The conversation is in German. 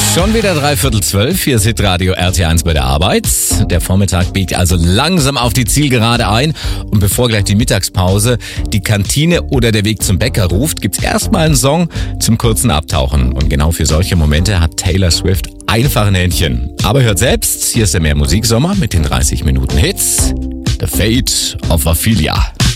Schon wieder 11:45, hier ist Hitradio RT1 bei der Arbeit. Der Vormittag biegt also langsam auf die Zielgerade ein. Und bevor gleich die Mittagspause, die Kantine oder der Weg zum Bäcker ruft, gibt's erstmal einen Song zum kurzen Abtauchen. Und genau für solche Momente hat Taylor Swift einfach ein Händchen. Aber hört selbst, hier ist der Mehr Musiksommer mit den 30 Minuten Hits. The Fate of Ophelia.